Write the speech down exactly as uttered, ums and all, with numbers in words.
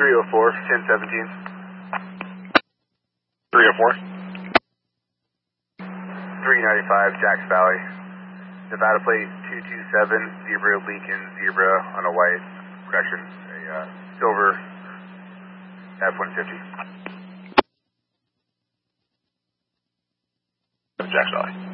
three oh four, ten seventeen. three oh four. three ninety-five, Jacks Valley. Nevada plate two two seven, Zebra, Lincoln, Zebra on a white, correction, a uh, silver F one fifty. Jacks Valley.